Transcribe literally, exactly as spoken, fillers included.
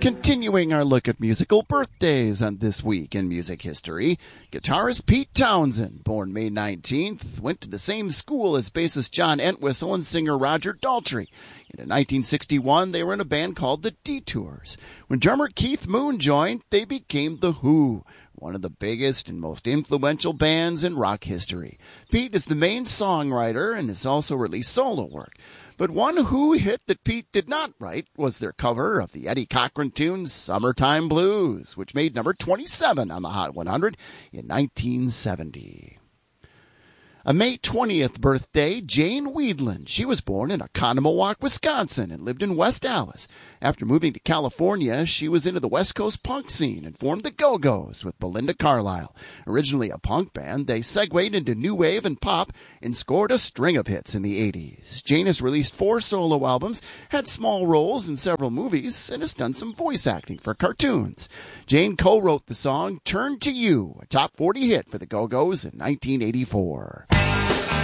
Continuing our look at musical birthdays on This Week in Music History, guitarist Pete Townshend, born May nineteenth, went to the same school as bassist John Entwistle and singer Roger Daltrey. And in nineteen sixty-one, they were in a band called the Detours. When drummer Keith Moon joined, they became The Who, one of the biggest and most influential bands in rock history. Pete is the main songwriter and has also released solo work. But one Who hit that Pete did not write was their cover of the Eddie Cochran tune Summertime Blues, which made number twenty-seven on the Hot one hundred in nineteen seventy. A May twentieth birthday, Jane Wiedlin. She was born in Oconomowoc, Wisconsin, and lived in West Allis. After moving to California, she was into the West Coast punk scene and formed the Go-Go's with Belinda Carlisle. Originally a punk band, they segued into new wave and pop and scored a string of hits in the eighties. Jane has released four solo albums, had small roles in several movies, and has done some voice acting for cartoons. Jane co-wrote the song Turn to You, a top forty hit for the Go-Go's in nineteen eighty-four.